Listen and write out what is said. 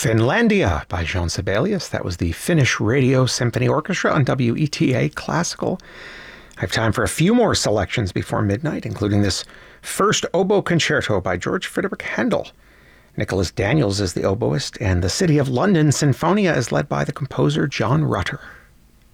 Finlandia by Jean Sibelius. That was the Finnish Radio Symphony Orchestra on WETA Classical. I have time for a few more selections before midnight, including this first oboe concerto by George Friedrich Handel. Nicholas Daniels is the oboist, and the City of London Sinfonia is led by the composer John Rutter.